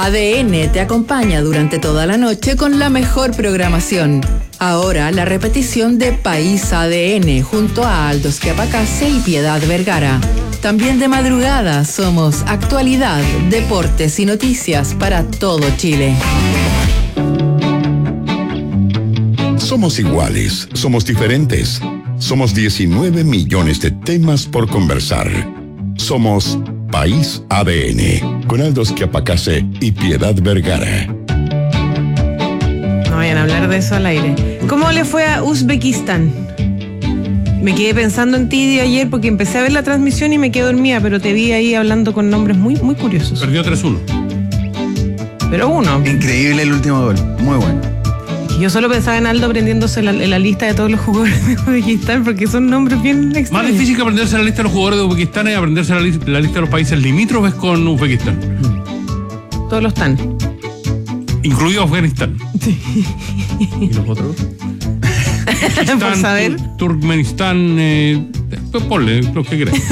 ADN te acompaña durante toda la noche con la mejor programación. Ahora la repetición de País ADN junto a Aldo Schiapacase y Piedad Vergara. También de madrugada somos actualidad, deportes y noticias para todo Chile. Somos iguales, somos diferentes. Somos 19 millones de temas por conversar. Somos País ADN, con Aldo Schiapacase y Piedad Vergara. No vayan a hablar de eso al aire. ¿Cómo le fue a Uzbekistán? Me quedé pensando en ti de ayer porque empecé a ver la transmisión y me quedé dormida, pero te vi ahí hablando con nombres muy, muy curiosos. Perdió 3-1. Pero uno. Increíble el último gol, muy bueno. Yo solo pensaba en Aldo aprendiéndose la lista de todos los jugadores de Uzbekistán porque son nombres bien extraños. Más difícil que aprenderse la lista de los jugadores de Uzbekistán es aprenderse la lista de los países limítrofes con Uzbekistán. Todos los están. Incluido Afganistán. Sí. ¿Y los otros? Por saber. Turkmenistán, pues ponle lo que quieras.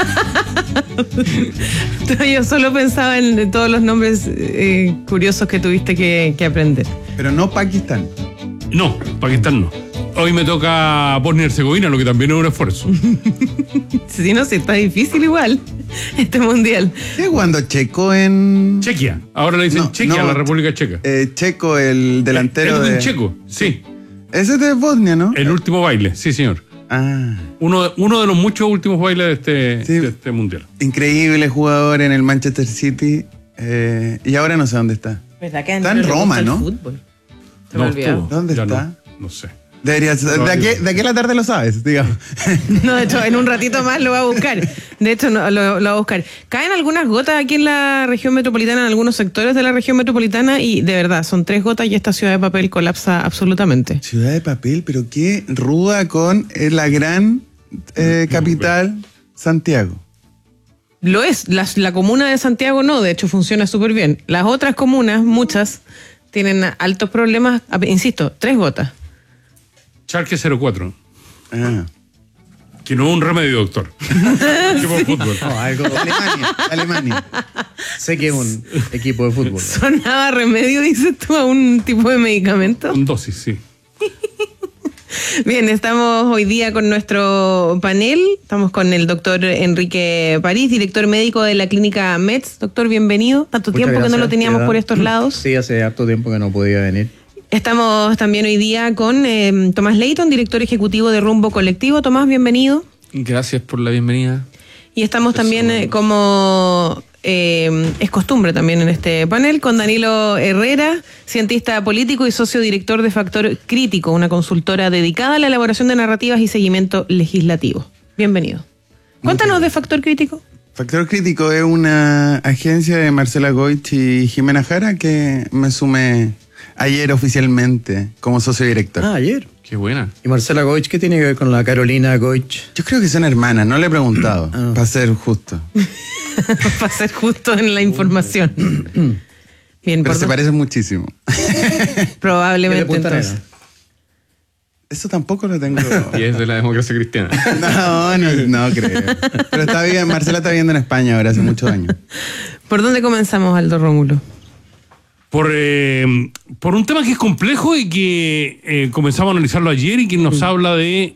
Yo solo pensaba en todos los nombres curiosos que tuviste que aprender. Pero no Pakistán. No, Pakistán no. Hoy me toca Bosnia y Herzegovina, lo que también es un esfuerzo. Si no, está difícil igual este mundial. ¿Qué jugando Checo en...? Chequia. Ahora le dicen Chequia a la República Checa. Checo, el delantero de... de... Checo, sí. Ese es de Bosnia, ¿no? El último baile, sí, señor. Ah. Uno de los muchos últimos bailes de este mundial. Increíble jugador en el Manchester City. Y ahora no sé dónde está. ¿Verdad que está en Roma, ¿no? Fútbol? ¿Dónde está? No sé. Deberías, de aquí a la tarde lo sabes, digamos. No, de hecho, en un ratito más lo va a buscar. De hecho, lo va a buscar. Caen algunas gotas aquí en la región metropolitana, en algunos sectores de la región metropolitana, y de verdad, son 3 gotas y esta ciudad de papel colapsa absolutamente. Ciudad de papel, pero qué ruda con la gran capital, Santiago. Lo es. La comuna de Santiago no, de hecho funciona súper bien. Las otras comunas, muchas, tienen altos problemas. Insisto, 3 gotas. Schalke 04. Ah. Que no es un remedio, doctor. Equipo de fútbol. No, algo. Alemania. Sé que es un equipo de fútbol. ¿Sonaba remedio, dices tú, a un tipo de medicamento? Con dosis, sí. Bien, estamos hoy día con nuestro panel. Estamos con el doctor Enrique París, director médico de la clínica METS. Doctor, bienvenido. Tanto Muchas tiempo gracias, que no lo teníamos por estos lados. Sí, hace harto tiempo que no podía venir. Estamos también hoy día con Tomás Leighton, director ejecutivo de Rumbo Colectivo. Tomás, bienvenido. Gracias por la bienvenida. Y estamos también, como es costumbre también en este panel, con Danilo Herrera, cientista político y socio director de Factor Crítico, una consultora dedicada a la elaboración de narrativas y seguimiento legislativo. Bienvenido. Cuéntanos de Factor Crítico. Factor Crítico es una agencia de Marcela Goich y Jimena Jara que me sumé ayer oficialmente como socio director. Ah, ayer. Qué buena. ¿Y Marcela Goich qué tiene que ver con la Carolina Goich? Yo creo que son hermanas, no le he preguntado, para ser justo. Para ser justo en la información. Bien, pero se parecen muchísimo. Probablemente entonces. Eso tampoco lo tengo. Y es de la democracia cristiana. No creo. Pero está bien, Marcela está viviendo en España ahora hace muchos años. ¿Por dónde comenzamos, Aldo Rómulo? Por un tema que es complejo y que comenzamos a analizarlo ayer y que nos habla de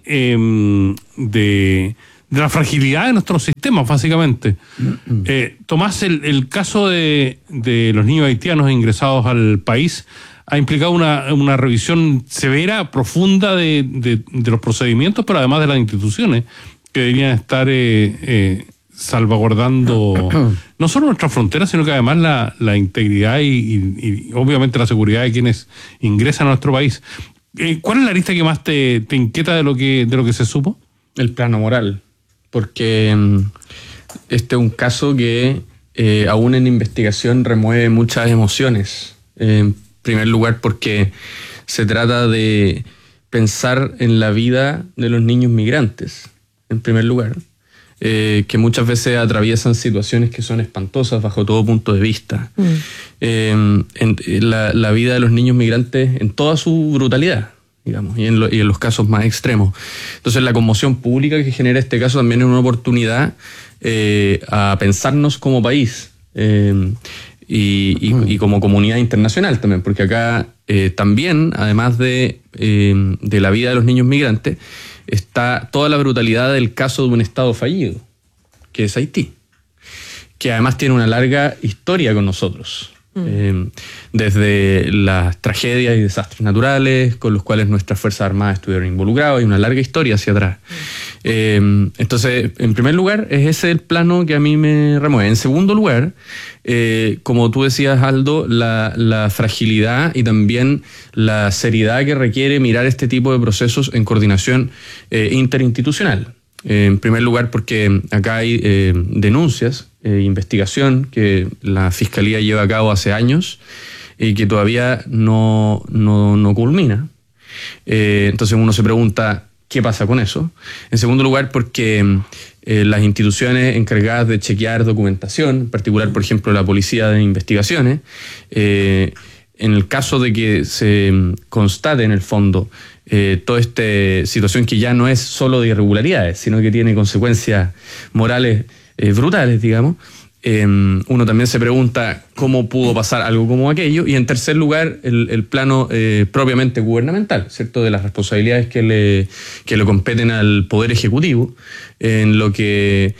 la fragilidad de nuestros sistemas, básicamente. Tomás, el caso de los niños haitianos ingresados al país ha implicado una revisión severa, profunda de los procedimientos, pero además de las instituciones que deberían estar salvaguardando no solo nuestras fronteras, sino que además la integridad y obviamente la seguridad de quienes ingresan a nuestro país. ¿Cuál es la arista que más te inquieta de lo que se supo? El plano moral, porque este es un caso que aún en investigación remueve muchas emociones. En primer lugar porque se trata de pensar en la vida de los niños migrantes, en primer lugar. Que muchas veces atraviesan situaciones que son espantosas bajo todo punto de vista. La vida de los niños migrantes en toda su brutalidad, digamos, y en los casos más extremos. Entonces la conmoción pública que genera este caso también es una oportunidad a pensarnos como país. y como comunidad internacional también, porque acá también, además de la vida de los niños migrantes, está toda la brutalidad del caso de un Estado fallido, que es Haití, que además tiene una larga historia con nosotros. Desde las tragedias y desastres naturales con los cuales nuestras Fuerzas Armadas estuvieron involucradas, hay una larga historia hacia atrás. Entonces, en primer lugar, es ese el plano que a mí me remueve. En segundo lugar, como tú decías, Aldo, la fragilidad y también la seriedad que requiere mirar este tipo de procesos en coordinación interinstitucional. En primer lugar, porque acá hay denuncias, investigación que la Fiscalía lleva a cabo hace años y que todavía no culmina. Entonces uno se pregunta, ¿qué pasa con eso? En segundo lugar, porque las instituciones encargadas de chequear documentación, en particular, por ejemplo, la Policía de Investigaciones, en el caso de que se constate en el fondo toda esta situación que ya no es solo de irregularidades, sino que tiene consecuencias morales brutales, digamos, uno también se pregunta cómo pudo pasar algo como aquello. Y en tercer lugar, el plano propiamente gubernamental, ¿cierto? De las responsabilidades que le competen al Poder Ejecutivo, en lo que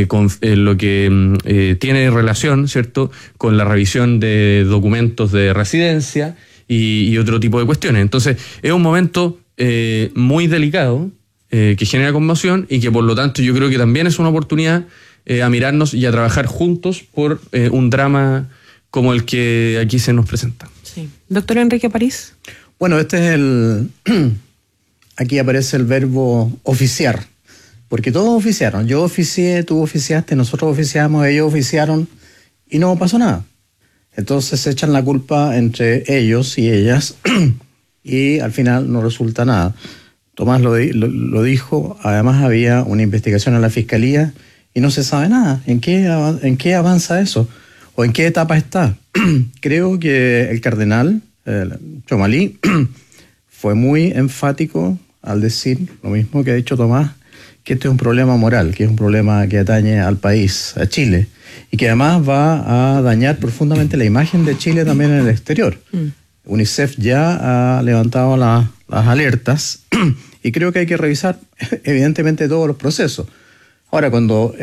tiene relación, ¿cierto?, con la revisión de documentos de residencia y otro tipo de cuestiones. Entonces, es un momento muy delicado, que genera conmoción y que por lo tanto yo creo que también es una oportunidad a mirarnos y a trabajar juntos por un drama como el que aquí se nos presenta. Sí. Doctor Enrique París. Bueno, este es aquí aparece el verbo oficiar, porque todos oficiaron. Yo oficié, tú oficiaste, nosotros oficiamos, ellos oficiaron y no pasó nada. Entonces se echan la culpa entre ellos y ellas y al final no resulta nada. Tomás lo dijo, además había una investigación en la Fiscalía y no se sabe nada. ¿En qué avanza eso? ¿O en qué etapa está? Creo que el cardenal Chomalí fue muy enfático al decir lo mismo que ha dicho Tomás, que este es un problema moral, que es un problema que atañe al país, a Chile, y que además va a dañar profundamente la imagen de Chile también en el exterior. UNICEF ya ha levantado las alertas y creo que hay que revisar evidentemente todos los procesos. Ahora, cuando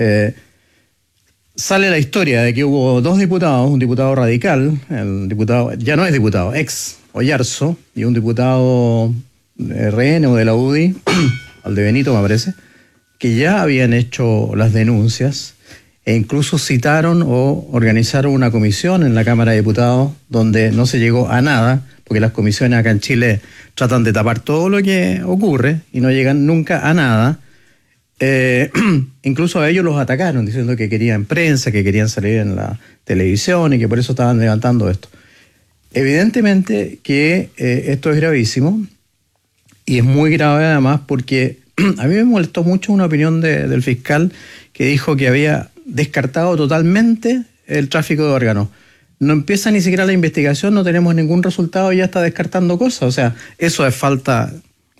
sale la historia de que hubo dos diputados, un diputado radical, el diputado, ya no es diputado, ex Oyarzo, y un diputado RN o de la UDI, al de Benito me parece, que ya habían hecho las denuncias e incluso citaron o organizaron una comisión en la Cámara de Diputados donde no se llegó a nada, porque las comisiones acá en Chile tratan de tapar todo lo que ocurre y no llegan nunca a nada. Incluso a ellos los atacaron diciendo que querían prensa, que querían salir en la televisión y que por eso estaban levantando esto. Evidentemente que esto es gravísimo y es muy grave además porque a mí me molestó mucho una opinión del fiscal que dijo que había descartado totalmente el tráfico de órganos. No empieza ni siquiera la investigación, no tenemos ningún resultado y ya está descartando cosas. O sea, eso es falta,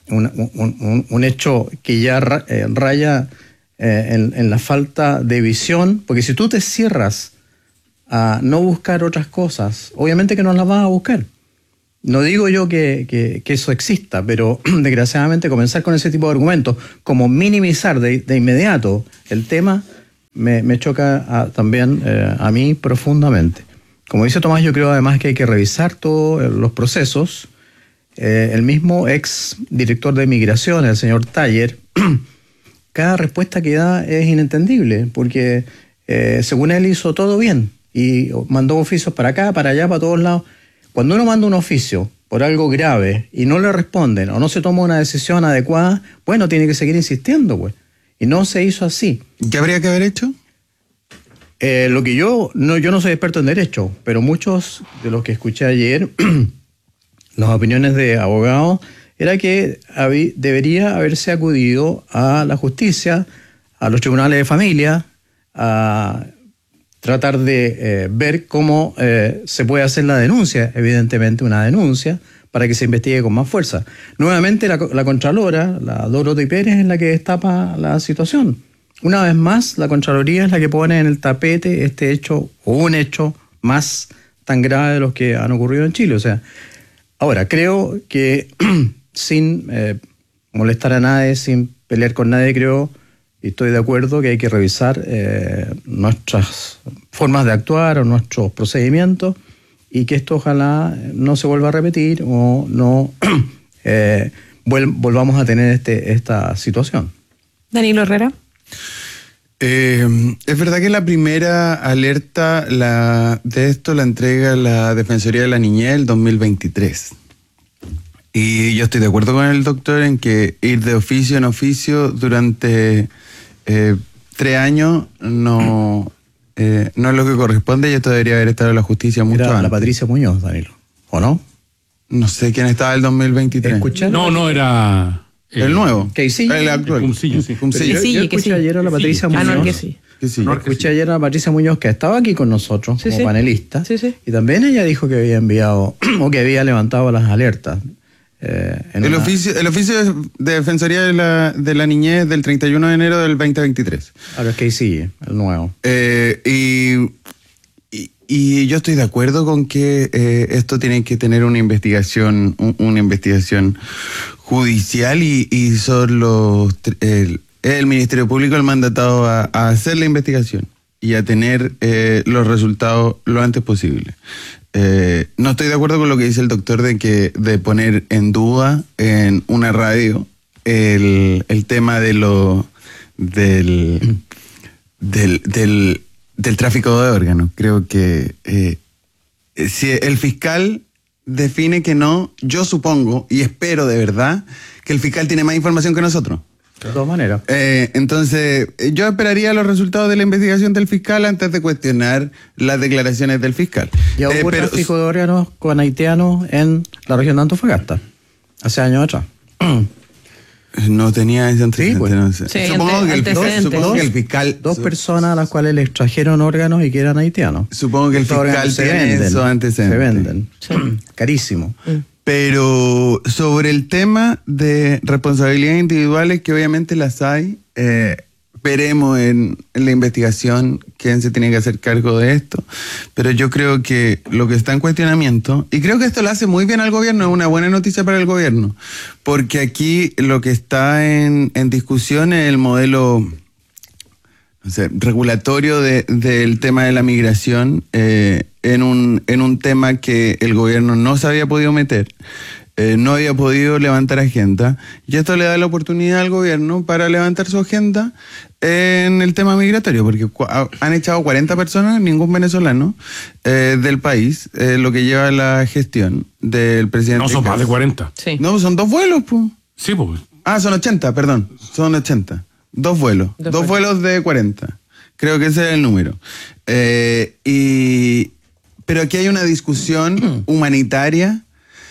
un hecho que ya raya en la falta de visión, porque si tú te cierras a no buscar otras cosas, obviamente que no las vas a buscar. No digo yo que eso exista, pero desgraciadamente comenzar con ese tipo de argumentos, como minimizar de inmediato el tema, me choca también a mí profundamente. Como dice Tomás, yo creo además que hay que revisar todos los procesos. El mismo ex director de Migración, el señor Taller, cada respuesta que da es inentendible, porque según él hizo todo bien y mandó oficios para acá, para allá, para todos lados. Cuando uno manda un oficio por algo grave y no le responden o no se toma una decisión adecuada, bueno, tiene que seguir insistiendo, pues. Y no se hizo así. ¿Qué habría que haber hecho? Lo que yo no soy experto en derecho, pero muchos de los que escuché ayer, las opiniones de abogados, era que debería haberse acudido a la justicia, a los tribunales de familia, a tratar de ver cómo se puede hacer la denuncia, evidentemente una denuncia, para que se investigue con más fuerza. Nuevamente la Contralora, la Dorothy Pérez, es la que destapa la situación. Una vez más, la Contraloría es la que pone en el tapete este hecho, o un hecho más tan graves de los que han ocurrido en Chile. O sea, ahora, creo que sin molestar a nadie, sin pelear con nadie, creo, y estoy de acuerdo que hay que revisar nuestras formas de actuar o nuestros procedimientos y que esto ojalá no se vuelva a repetir o no volvamos a tener esta situación. Danilo Herrera. Es verdad que la primera alerta de esto la entrega la Defensoría de la Niñez el 2023. Y yo estoy de acuerdo con el doctor en que ir de oficio en oficio durante 3 años no es lo que corresponde y esto debería haber estado en la justicia mucho Era antes. la Patricia Muñoz, Danilo, ¿o no? No sé quién estaba el 2023. ¿Escucharon? No, era... El nuevo. Queisillo. El actual. Cumcillo, sí. Cumcillo. Que sí, Yo que escuché sí. ayer a la Patricia Muñoz. No, que sí. Que sí. Escuché ayer a la Patricia Muñoz, que estaba aquí con nosotros Sí, como sí. panelista, Sí, sí. y también ella dijo que había enviado o que había levantado las alertas. El oficio de Defensoría de la Niñez del 31 de enero del 2023. Ahora es que sigue, el nuevo. Y yo estoy de acuerdo con que esto tiene que tener una investigación judicial y son el Ministerio Público el mandatado a hacer la investigación y a tener los resultados lo antes posible. No estoy de acuerdo con lo que dice el doctor de poner en duda en una radio el tema del tráfico de órganos. Creo que si el fiscal define que no, yo supongo y espero de verdad que el fiscal tiene más información que nosotros. De todas maneras. Entonces, yo esperaría los resultados de la investigación del fiscal antes de cuestionar las declaraciones del fiscal. Ya hubo tráfico de órganos con haitianos en la región de Antofagasta, hace años atrás. No tenía ese antecedente. pues. No sé. Sí, Supongo que el fiscal... Dos personas a las cuales les trajeron órganos y que eran haitianos. Supongo que el Estos fiscal órganos se tiene venden, esos antecedentes. Se venden. Carísimo. Pero sobre el tema de responsabilidades individuales, que obviamente las hay, veremos en la investigación quién se tiene que hacer cargo de esto. Pero yo creo que lo que está en cuestionamiento, y creo que esto lo hace muy bien al gobierno, es una buena noticia para el gobierno, porque aquí lo que está en discusión es el modelo regulatorio del tema de la migración en un tema que el gobierno no se había podido meter, no había podido levantar agenda, y esto le da la oportunidad al gobierno para levantar su agenda en el tema migratorio, porque han echado 40 personas, ningún venezolano del país, lo que lleva la gestión del presidente. No, son más de 40. Sí. No, son 2 vuelos, pues. Sí, pues. Son 80, perdón, son 80. 2 vuelos. Dos vuelos de 40. Creo que ese es el número. Pero aquí hay una discusión humanitaria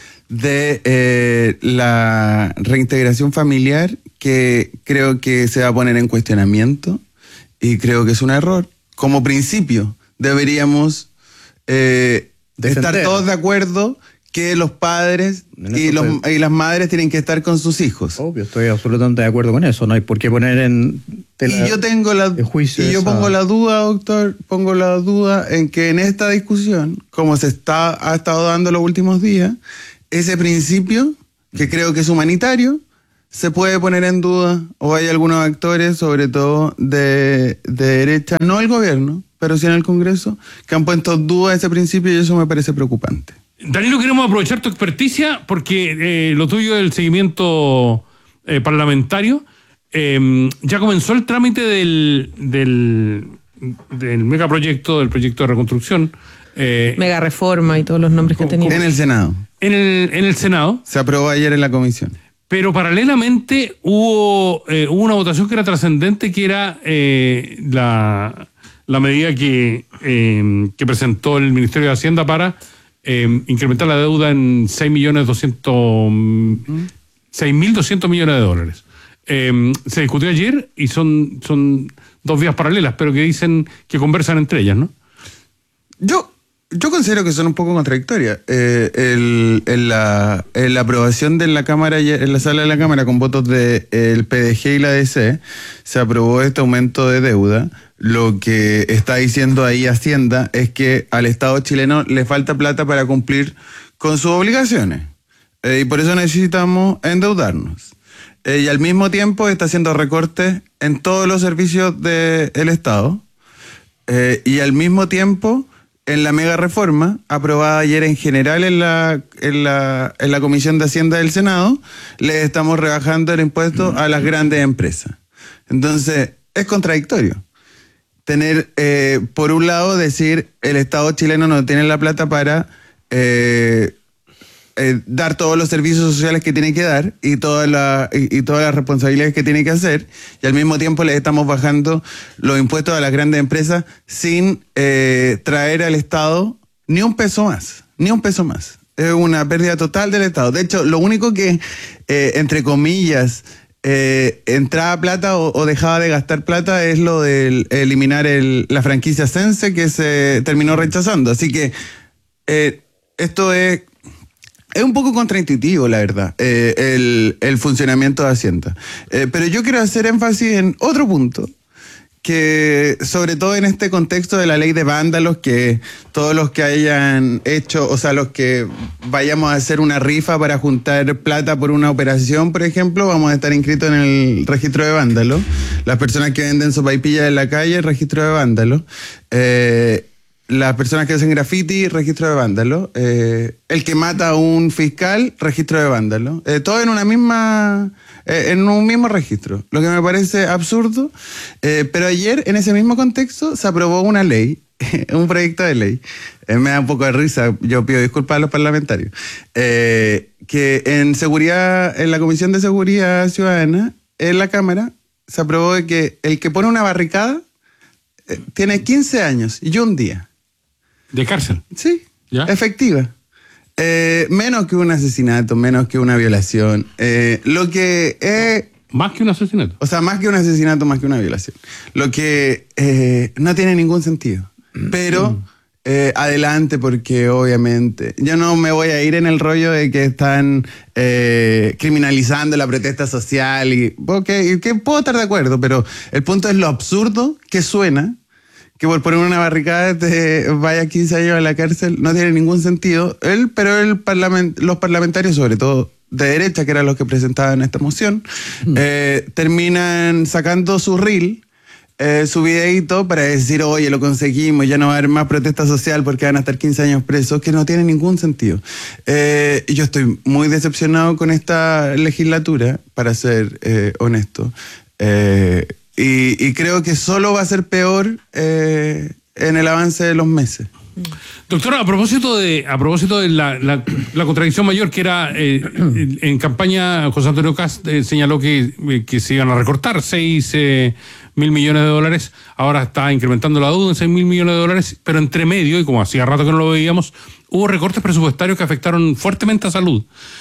de la reintegración familiar que creo que se va a poner en cuestionamiento y creo que es un error. Como principio, deberíamos estar todos de acuerdo que los padres y las madres tienen que estar con sus hijos. Obvio, estoy absolutamente de acuerdo con eso. No hay por qué poner en tela Y yo tengo de juicio pongo la duda, doctor, en que en esta discusión, como ha estado dando los últimos días, ese principio, que creo que es humanitario, se puede poner en duda, o hay algunos actores, sobre todo de derecha, no el gobierno, pero sí en el Congreso, que han puesto en duda ese principio y eso me parece preocupante. Danilo, queremos aprovechar tu experticia porque lo tuyo es el seguimiento parlamentario. Ya comenzó el trámite del megaproyecto, del proyecto de reconstrucción. Mega reforma y todos los nombres que tenía. En el Senado. En el Senado. Se aprobó ayer en la comisión. Pero paralelamente hubo una votación que era trascendente, que era la medida que presentó el Ministerio de Hacienda para incrementar la deuda en 6.200.000 millones de dólares. Se discutió ayer y son 2 vías paralelas, pero que dicen que conversan entre ellas, ¿no? Yo considero que son un poco contradictorias. En la aprobación de la Cámara, en la sala de la Cámara, con votos del PDG y la DC, se aprobó este aumento de deuda lo que está diciendo ahí Hacienda es que al Estado chileno le falta plata para cumplir con sus obligaciones. Y por eso necesitamos endeudarnos. Y al mismo tiempo está haciendo recortes en todos los servicios del Estado. Y al mismo tiempo, en la mega reforma, aprobada ayer en general en la Comisión de Hacienda del Senado, le estamos rebajando el impuesto a las grandes empresas. Entonces, es contradictorio. Tener, por un lado, decir el Estado chileno no tiene la plata para dar todos los servicios sociales que tiene que dar y todas las responsabilidades que tiene que hacer, y al mismo tiempo le estamos bajando los impuestos a las grandes empresas sin traer al Estado ni un peso más. Es una pérdida total del Estado. De hecho, lo único que, entre comillas, entraba plata o dejaba de gastar plata es lo de eliminar la franquicia Sense, que se terminó rechazando. Así que esto es un poco contraintuitivo, la verdad, el funcionamiento de Hacienda. Pero yo quiero hacer énfasis en otro punto, que sobre todo en este contexto de la ley de vándalos, que todos los que hayan hecho, o sea, los que vayamos a hacer una rifa para juntar plata por una operación, por ejemplo, vamos a estar inscritos en el registro de vándalos. Las personas que venden sopaipillas en la calle, registro de vándalos. Las personas que hacen graffiti, registro de vándalo. El que mata a un fiscal, registro de vándalo. Todo en un mismo registro. Lo que me parece absurdo. Pero ayer, en ese mismo contexto, se aprobó una ley, un proyecto de ley. Me da un poco de risa, yo pido disculpas a los parlamentarios. Que en la Comisión de Seguridad Ciudadana, en la Cámara, se aprobó de que el que pone una barricada tiene 15 años y un día. ¿De cárcel? Sí, ¿ya? Efectiva. Menos que un asesinato, menos que una violación. Lo que Más que un asesinato. O sea, más que un asesinato, más que una violación. Lo que no tiene ningún sentido. Pero adelante, porque obviamente yo no me voy a ir en el rollo de que están criminalizando la protesta social. Que puedo estar de acuerdo, pero el punto es lo absurdo que suena que por poner una barricada te vaya 15 años a la cárcel. No tiene ningún sentido. Pero los parlamentarios, sobre todo de derecha, que eran los que presentaban esta moción, terminan sacando su reel, su videíto para decir, oye, lo conseguimos, ya no va a haber más protesta social porque van a estar 15 años presos, que no tiene ningún sentido. Yo estoy muy decepcionado con esta legislatura, para ser honesto. Y creo que solo va a ser peor en el avance de los meses. Doctora, a propósito de la contradicción mayor, que era en campaña, José Antonio Kast señaló que se iban a recortar 6.000 millones de dólares, ahora está incrementando la deuda en 6.000 millones de dólares, pero entre medio, y como hacía rato que no lo veíamos, hubo recortes presupuestarios que afectaron fuertemente a salud.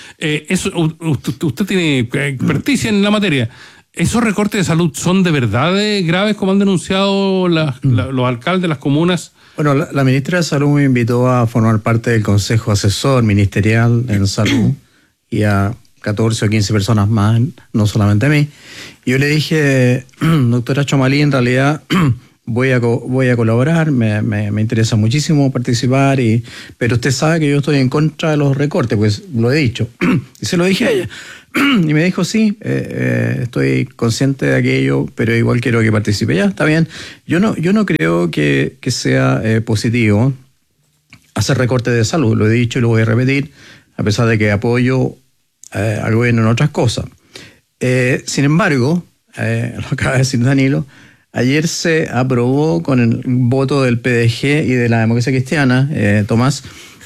Usted tiene experticia en la materia. ¿Esos recortes de salud son de verdad graves, como han denunciado los alcaldes de las comunas? Bueno, la ministra de Salud me invitó a formar parte del Consejo Asesor Ministerial en Salud y a 14 o 15 personas más, no solamente a mí. Y yo le dije, doctora Chomalí, en realidad voy a colaborar, me interesa muchísimo participar, pero usted sabe que yo estoy en contra de los recortes, pues lo he dicho. Y se lo dije a ella. Y me dijo, sí, estoy consciente de aquello, pero igual quiero que participe. Ya, está bien. Yo no creo que sea positivo hacer recortes de salud. Lo he dicho y lo voy a repetir, a pesar de que apoyo al gobierno en otras cosas. Sin embargo, lo acaba de decir Danilo, ayer se aprobó con el voto del PDG y de la Democracia Cristiana, Tomás.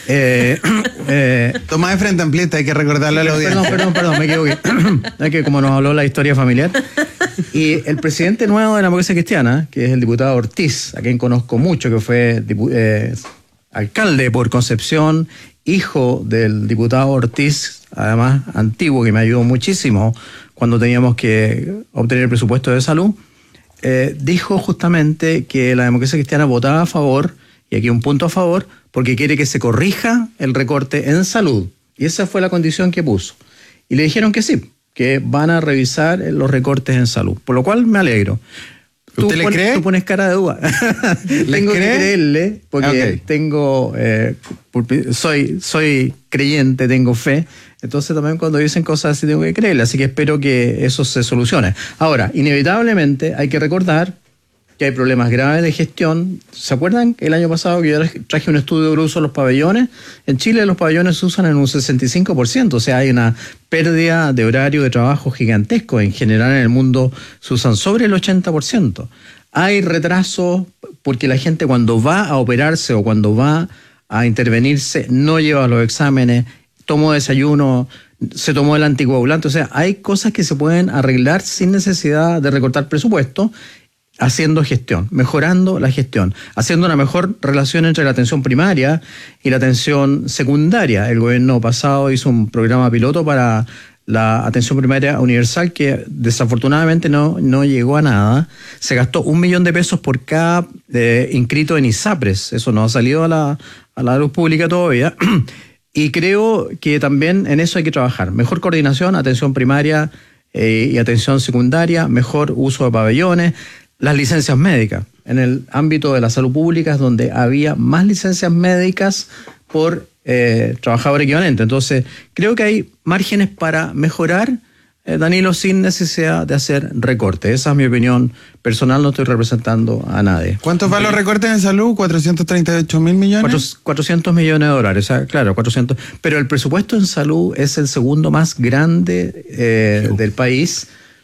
Tomás de Frente Amplista, hay que recordarle a la audiencia. Perdón, me equivoqué. Es que como nos habló la historia familiar. Y el presidente nuevo de la Democracia Cristiana, que es el diputado Ortiz, a quien conozco mucho, que fue alcalde por Concepción, hijo del diputado Ortiz, además antiguo, que me ayudó muchísimo cuando teníamos que obtener el presupuesto de salud, dijo justamente que la Democracia Cristiana votaba a favor, y aquí un punto a favor, porque quiere que se corrija el recorte en salud. Y esa fue la condición que puso. Y le dijeron que sí, que van a revisar los recortes en salud, por lo cual me alegro. ¿Usted le cree? Tú pones cara de duda. Tengo que creerle, porque tengo, soy creyente, tengo fe. Entonces también cuando dicen cosas así tengo que creerle. Así que espero que eso se solucione. Ahora, inevitablemente hay que recordar que hay problemas graves de gestión. ¿Se acuerdan el año pasado que yo traje un estudio de uso de los pabellones? En Chile los pabellones se usan en un 65%, o sea, hay una pérdida de horario de trabajo gigantesco. En general en el mundo se usan sobre el 80%. Hay retrasos porque la gente cuando va a operarse o cuando va a intervenirse no lleva los exámenes, tomó desayuno, se tomó el anticoagulante. O sea, hay cosas que se pueden arreglar sin necesidad de recortar presupuesto, haciendo gestión, mejorando la gestión, haciendo una mejor relación entre la atención primaria y la atención secundaria. El gobierno pasado hizo un programa piloto para la atención primaria universal que desafortunadamente no llegó a nada. Se gastó $1 millón por cada inscrito en ISAPRES. Eso no ha salido a la luz pública todavía. Y creo que también en eso hay que trabajar. Mejor coordinación, atención primaria y atención secundaria, mejor uso de pabellones. Las licencias médicas. En el ámbito de la salud pública es donde había más licencias médicas por trabajador equivalente. Entonces, creo que hay márgenes para mejorar, Danilo, sin necesidad de hacer recortes. Esa es mi opinión personal, no estoy representando a nadie. ¿Cuántos van los recortes en salud? ¿438 mil millones? 400 millones de dólares, o sea, claro, 400. Pero el presupuesto en salud es el segundo más grande del país.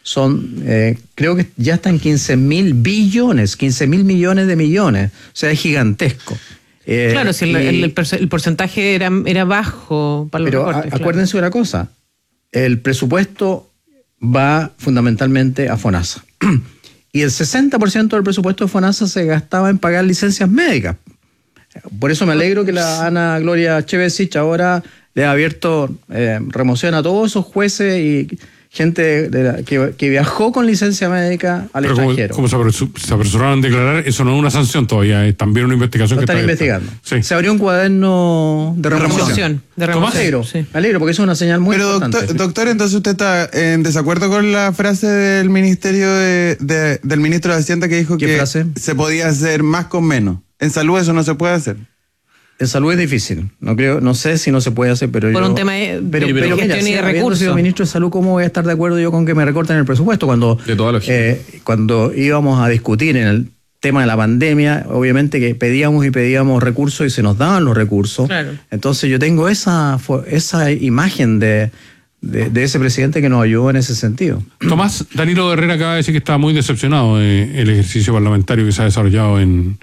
Creo que ya están 15.000 billones, 15.000 millones de millones. O sea, es gigantesco. Claro, si el porcentaje era bajo para los recortes. Pero acuérdense una cosa, el presupuesto va fundamentalmente a FONASA. Y el 60% del presupuesto de FONASA se gastaba en pagar licencias médicas. Por eso me alegro que la Ana Gloria Chevesich ahora le ha abierto remoción a todos esos jueces y gente que viajó con licencia médica al extranjero. Como se apresuraron a declarar, eso no es una sanción todavía, es también una investigación. Lo están investigando. Sí. Se abrió un cuaderno de remoción. De remoción. Me alegro, porque eso es una señal muy importante. Pero doctor, entonces usted está en desacuerdo con la frase del ministerio del ministro de Hacienda que dijo que se podía hacer más con menos. En salud eso no se puede hacer. En salud es difícil, no sé si no se puede hacer, pero por un tema de gestión y de recursos. Sido ministro de Salud, ¿cómo voy a estar de acuerdo yo con que me recorten el presupuesto? Cuando íbamos a discutir en el tema de la pandemia, obviamente que pedíamos recursos y se nos daban los recursos. Claro. Entonces yo tengo esa imagen de ese presidente que nos ayudó en ese sentido. Tomás, Danilo Herrera acaba de decir que estaba muy decepcionado el ejercicio parlamentario que se ha desarrollado en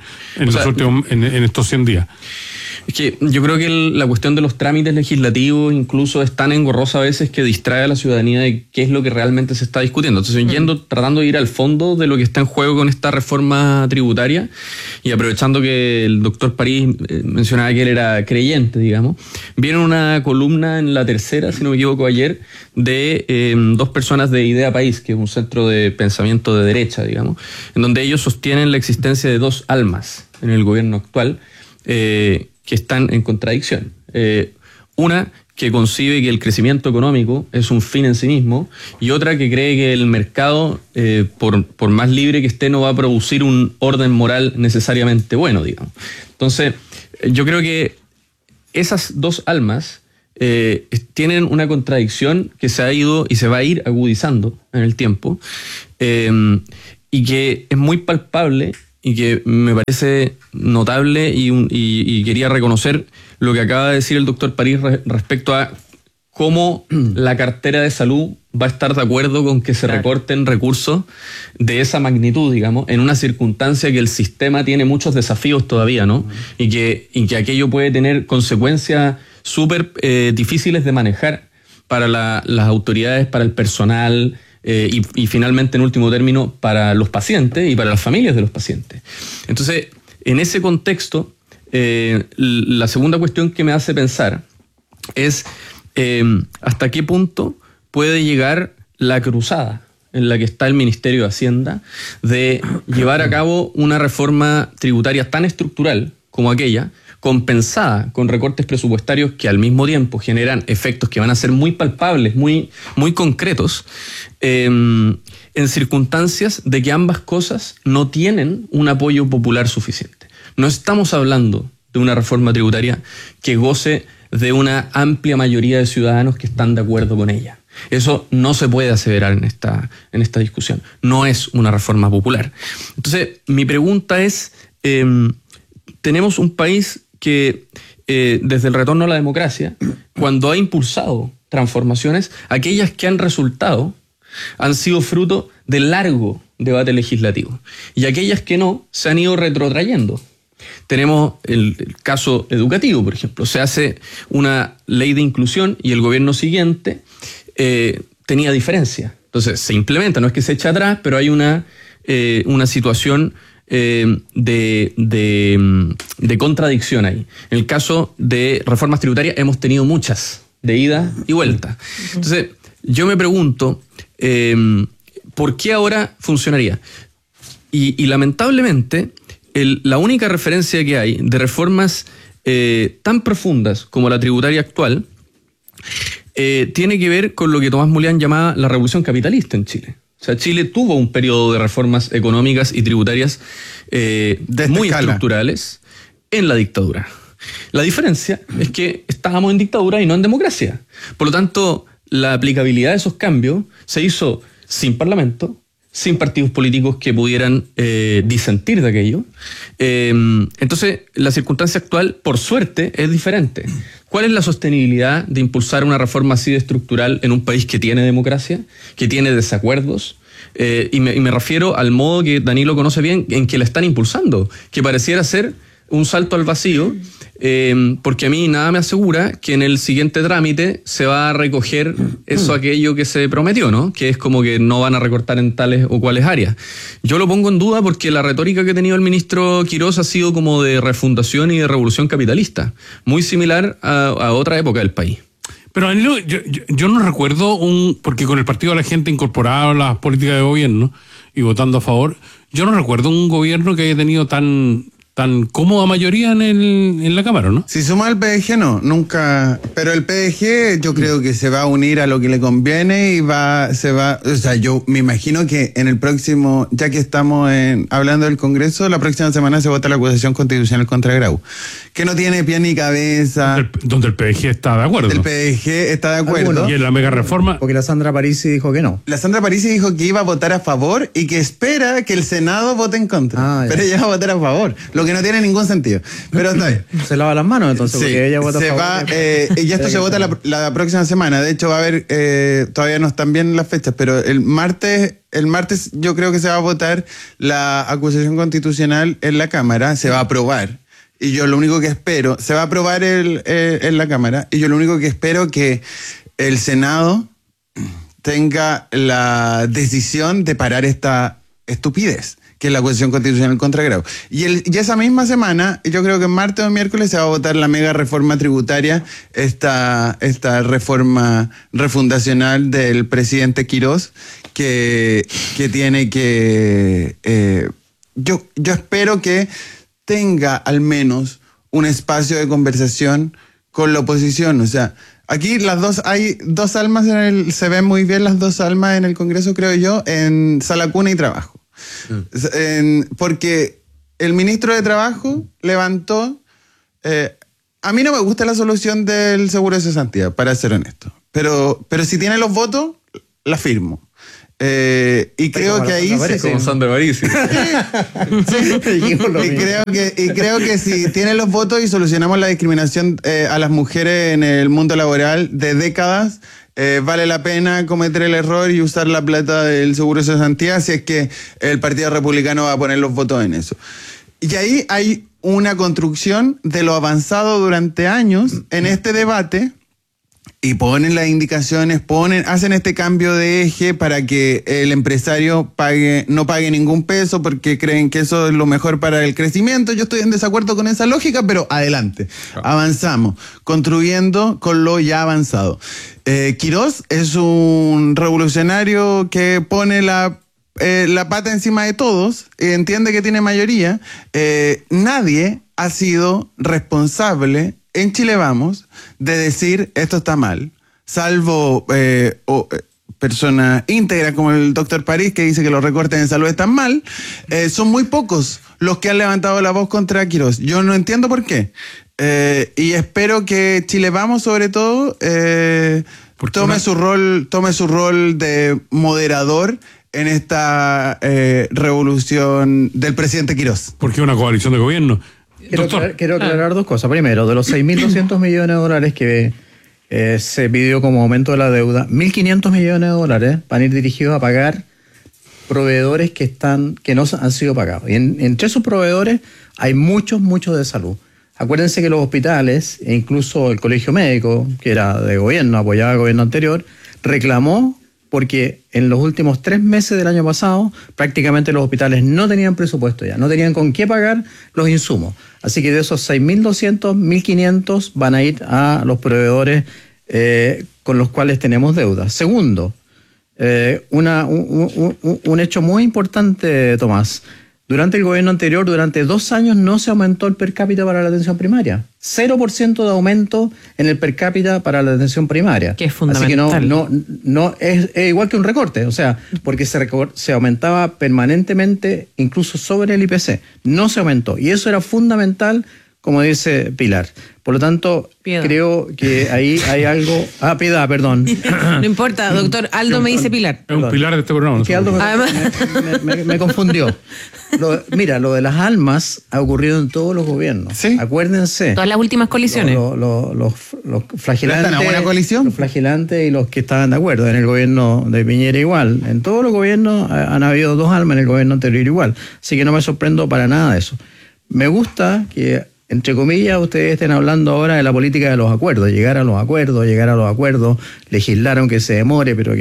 estos 100 días. Es que yo creo que la cuestión de los trámites legislativos incluso es tan engorrosa a veces que distrae a la ciudadanía de qué es lo que realmente se está discutiendo. Entonces, tratando de ir al fondo de lo que está en juego con esta reforma tributaria y aprovechando que el doctor París mencionaba que él era creyente, digamos, vieron una columna en La Tercera, si no me equivoco, ayer, de dos personas de Idea País, que es un centro de pensamiento de derecha, digamos, en donde ellos sostienen la existencia de dos almas en el gobierno actual, que están en contradicción. Una que concibe que el crecimiento económico es un fin en sí mismo y otra que cree que el mercado, por más libre que esté, no va a producir un orden moral necesariamente bueno, digamos. Entonces, yo creo que esas dos almas tienen una contradicción que se ha ido y se va a ir agudizando en el tiempo y que es muy palpable y que me parece notable y quería reconocer lo que acaba de decir el doctor París respecto a cómo la cartera de salud va a estar de acuerdo con que se recorten recursos de esa magnitud, digamos, en una circunstancia que el sistema tiene muchos desafíos todavía, ¿no? Y que aquello puede tener consecuencias súper difíciles de manejar para las autoridades, para el personal, y finalmente, en último término, para los pacientes y para las familias de los pacientes. Entonces, en ese contexto, la segunda cuestión que me hace pensar es hasta qué punto puede llegar la cruzada en la que está el Ministerio de Hacienda de llevar a cabo una reforma tributaria tan estructural como aquella, compensada con recortes presupuestarios que al mismo tiempo generan efectos que van a ser muy palpables, muy, muy concretos, en circunstancias de que ambas cosas no tienen un apoyo popular suficiente. No estamos hablando de una reforma tributaria que goce de una amplia mayoría de ciudadanos que están de acuerdo con ella. Eso no se puede aseverar en esta discusión. No es una reforma popular. Entonces, mi pregunta es, tenemos un país que desde el retorno a la democracia, cuando ha impulsado transformaciones, aquellas que han resultado han sido fruto de largo debate legislativo, y aquellas que no se han ido retrotrayendo. Tenemos el caso educativo, por ejemplo. Se hace una ley de inclusión y el gobierno siguiente tenía diferencia. Entonces se implementa, no es que se eche atrás, pero hay una situación de contradicción ahí. En el caso de reformas tributarias hemos tenido muchas, de ida y vuelta. Entonces yo me pregunto, ¿por qué ahora funcionaría? Y lamentablemente, la única referencia que hay de reformas tan profundas como la tributaria actual tiene que ver con lo que Tomás Mulián llamaba la revolución capitalista en Chile. O sea, Chile tuvo un periodo de reformas económicas y tributarias muy estructurales en la dictadura. La diferencia es que estábamos en dictadura y no en democracia. Por lo tanto, la aplicabilidad de esos cambios se hizo sin parlamento, sin partidos políticos que pudieran disentir de aquello. Entonces, la circunstancia actual, por suerte, es diferente. ¿Cuál es la sostenibilidad de impulsar una reforma así de estructural en un país que tiene democracia, que tiene desacuerdos? Y me refiero al modo que Danilo conoce bien, en que la están impulsando, que pareciera ser un salto al vacío, porque a mí nada me asegura que en el siguiente trámite se va a recoger aquello que se prometió, ¿no? Que es como que no van a recortar en tales o cuales áreas. Yo lo pongo en duda porque la retórica que ha tenido el ministro Quirós ha sido como de refundación y de revolución capitalista, muy similar a otra época del país. Pero Danilo, yo no recuerdo porque con el Partido de la Gente incorporado a las políticas de gobierno y votando a favor, yo no recuerdo un gobierno que haya tenido tan cómoda mayoría en la Cámara, ¿no? Si suma el PDG, no, nunca. Pero el PDG yo creo que se va a unir a lo que le conviene y o sea, yo me imagino que en el próximo, ya que estamos hablando del Congreso, la próxima semana se vota la acusación constitucional contra Grau, que no tiene pie ni cabeza. Donde el PDG está de acuerdo. El PDG está de acuerdo. Y en la mega reforma. Porque la Sandra Parisi dijo que no. La Sandra Parisi dijo que iba a votar a favor y que espera que el Senado vote en contra. Pero ella va a votar a favor. Lo que no tiene ningún sentido. Pero está bien. Se lava las manos entonces, sí, porque ella vota a favor. Y esto se vota la próxima semana. De hecho, va a haber, todavía no están bien las fechas, pero el martes yo creo que se va a votar la acusación constitucional en la Cámara. Se va a aprobar. Y yo lo único que espero, se va a aprobar en la Cámara, y yo lo único que espero que el Senado tenga la decisión de parar esta estupidez, que es la acusación constitucional contra Grau. Y esa misma semana, yo creo que martes o miércoles se va a votar la mega reforma tributaria, esta reforma refundacional del presidente Quirós, que tiene que... yo espero que tenga al menos un espacio de conversación con la oposición. O sea, aquí hay dos almas se ven muy bien las dos almas en el Congreso, creo yo, en Sala Cuna y Trabajo. Porque el ministro de Trabajo levantó... a mí no me gusta la solución del seguro de cesantía, para ser honesto. Pero si tiene los votos, la firmo. Y creo que ahí como Sandra Parisi. Y creo que si tiene los votos y solucionamos la discriminación a las mujeres en el mundo laboral de décadas, vale la pena cometer el error y usar la plata del seguro de cesantía si es que el Partido Republicano va a poner los votos en eso. Y ahí hay una construcción de lo avanzado durante años en este debate. Y ponen las indicaciones, hacen este cambio de eje para que el empresario no pague ningún peso porque creen que eso es lo mejor para el crecimiento. Yo estoy en desacuerdo con esa lógica, pero adelante. Avanzamos, construyendo con lo ya avanzado. Quirós es un revolucionario que pone la pata encima de todos, entiende que tiene mayoría. Nadie ha sido responsable en Chile Vamos de decir esto está mal, salvo personas íntegras como el doctor París, que dice que los recortes en salud están mal, son muy pocos los que han levantado la voz contra Quirós. Yo no entiendo por qué. Y espero que Chile Vamos, sobre todo, tome su rol de moderador en esta revolución del presidente Quirós. Porque es una coalición de gobierno. Quiero aclarar dos cosas. Primero, de los 6.200 millones de dólares que se pidió como aumento de la deuda, 1.500 millones de dólares van a ir dirigidos a pagar proveedores que no han sido pagados. Y entre esos proveedores hay muchos de salud. Acuérdense que los hospitales, e incluso el colegio médico, que era de gobierno, apoyaba al gobierno anterior, reclamó porque en los últimos 3 meses del año pasado prácticamente los hospitales no tenían presupuesto ya, no tenían con qué pagar los insumos. Así que de esos 6.200, 1.500 van a ir a los proveedores con los cuales tenemos deuda. Segundo, un hecho muy importante, Tomás. Durante el gobierno anterior, durante 2 años no se aumentó el per cápita para la atención primaria. 0% de aumento en el per cápita para la atención primaria. Que es fundamental. Así que no es igual que un recorte, o sea, porque se aumentaba permanentemente, incluso sobre el IPC. No se aumentó. Y eso era fundamental, como dice Pilar. Por lo tanto, creo que ahí hay algo... Piedad, perdón. No importa, doctor. Aldo me dice Pilar. Es un pilar de este programa. Que Aldo me confundió. Lo de las almas ha ocurrido en todos los gobiernos. ¿Sí? Acuérdense. Todas las últimas colisiones. Los flagelantes. ¿Están a buena colisión? Los flagelantes y los que estaban de acuerdo. En el gobierno de Piñera igual. En todos los gobiernos han habido 2 almas, en el gobierno anterior igual. Así que no me sorprendo para nada de eso. Me gusta que, entre comillas, ustedes estén hablando ahora de la política de los acuerdos, llegar a los acuerdos, legislar aunque se demore, pero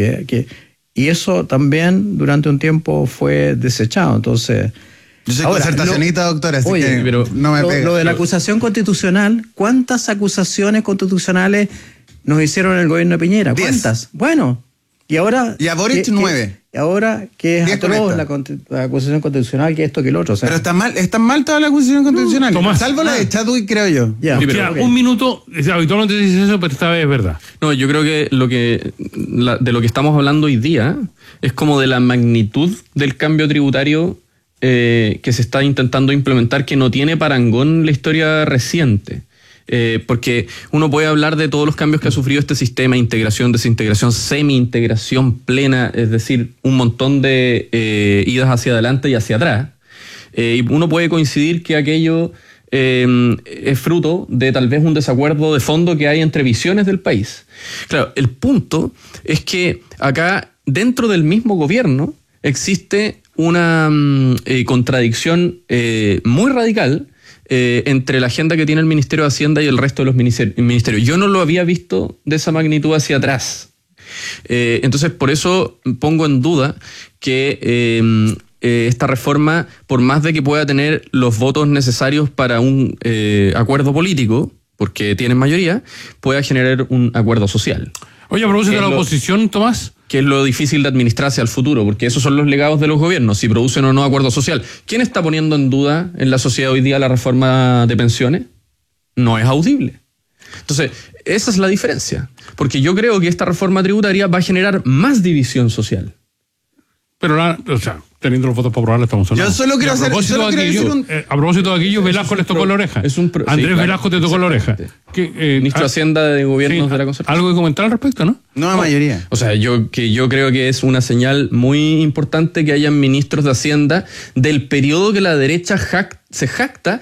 y eso también durante un tiempo fue desechado. Entonces, yo soy concertacionista, doctora, así que pero no me pega. Lo de la acusación constitucional, ¿cuántas acusaciones constitucionales nos hicieron en el gobierno de Piñera? 10. ¿Cuántas? Bueno, y ahora... Y a Boric 9. Y ahora que es atroz la acusación constitucional, que esto, que el otro. O sea, pero está mal toda la acusación constitucional. Tomás. Salvo la de Chadwick, creo yo. Ya. Nos queda un minuto. Habitualmente dices eso, pero esta vez es verdad. No, yo creo que de lo que estamos hablando hoy día es como de la magnitud del cambio tributario que se está intentando implementar, que no tiene parangón en la historia reciente. Porque uno puede hablar de todos los cambios que ha sufrido este sistema: integración, desintegración, semi-integración plena, es decir, un montón de idas hacia adelante y hacia atrás. Y uno puede coincidir que aquello es fruto de tal vez un desacuerdo de fondo que hay entre visiones del país. Claro, el punto es que acá, dentro del mismo gobierno, existe una contradicción muy radical entre la agenda que tiene el Ministerio de Hacienda y el resto de los ministerios. Yo no lo había visto de esa magnitud hacia atrás. Entonces, por eso pongo en duda que esta reforma, por más de que pueda tener los votos necesarios para un acuerdo político, porque tienen mayoría, pueda generar un acuerdo social. Oye, a propósito de la oposición, Tomás. Que es lo difícil de administrarse al futuro, porque esos son los legados de los gobiernos, si producen o no acuerdo social. ¿Quién está poniendo en duda en la sociedad hoy día la reforma de pensiones? No es audible. Entonces, esa es la diferencia, porque yo creo que esta reforma tributaria va a generar más división social. Pero, teniendo los votos para aprobarla, estamos hablando. Yo solo quiero a propósito de Aquillo, Velasco les tocó la oreja. Andrés Velasco te tocó la oreja. Ministro de Hacienda de Gobiernos de la Concertación. Algo que comentar al respecto, ¿no? No, la mayoría. O sea, yo creo que es una señal muy importante que hayan ministros de Hacienda del periodo que la derecha se jacta